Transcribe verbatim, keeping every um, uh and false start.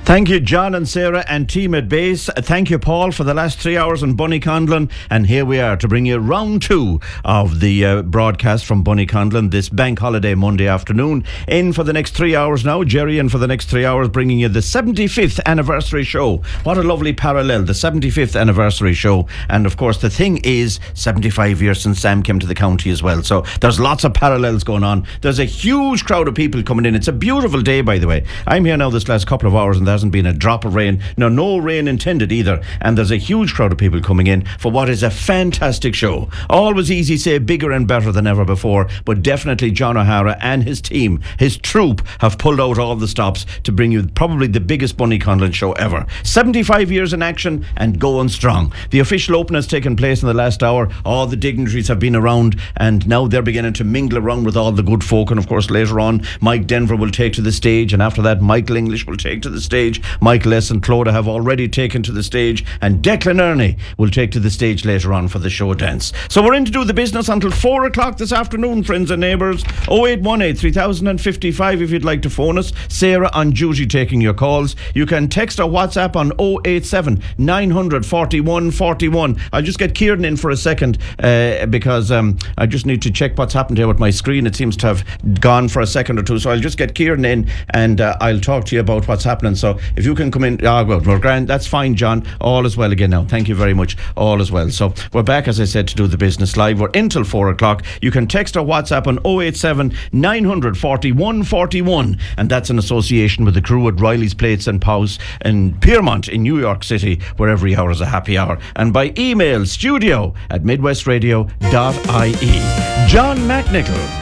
Thank you, John and Sarah and team at base. Thank you, Paul, for the last three hours on Bunnyconlon. And here we are to bring you round two of the uh, broadcast from Bunnyconlon this bank holiday Monday afternoon. In for the next three hours now, Jerry, and for the next three hours bringing you the seventy-fifth anniversary show. What a lovely parallel, the seventy-fifth anniversary show. And of course, the thing is seventy-five years since Sam came to the county as well. So there's lots of parallels going on. There's a huge crowd of people coming in. It's a beautiful day, by the way. I'm here now this last couple of hours and there hasn't been a drop of rain. No, no rain intended either. And there's a huge crowd of people coming in for what is a fantastic show. Always easy say bigger and better than ever before, but definitely John O'Hara and his team, his troupe, have pulled out all the stops to bring you probably the biggest Bunnyconlon show ever. seventy-five years in action and going strong. The official open has taken place in the last hour. All the dignitaries have been around and now they're beginning to mingle around with all the good folk. And of course later on Mike Denver will take to the stage, and after that Michael English will take to the stage. Michael S. and Clodagh have already taken to the stage, and Declan Ernie will take to the stage later on for the show dance. So we're in to do the business until four o'clock this afternoon, friends and neighbours. oh eight one eight, three thousand fifty-five if you'd like to phone us. Sarah on duty taking your calls. You can text or WhatsApp on oh eight seven, nine hundred, forty-one forty-one. I'll just get Kieran in for a second uh, because um, I just need to check what's happened here with my screen. It seems to have gone for a second or two, so I'll just get Kieran in and uh, I'll talk to you about what's happening. So if you can come in, ah, well, we're grand. That's fine, John. All is well again now. Thank you very much. All is well. So we're back, as I said, to do the business live. We're in till four o'clock. You can text or WhatsApp on oh eight seven, nine hundred, forty-one forty-one, and that's in association with the crew at Riley's Plates and Pows in Piermont in New York City, where every hour is a happy hour. And by email, studio at midwestradio dot I E. John McNichol.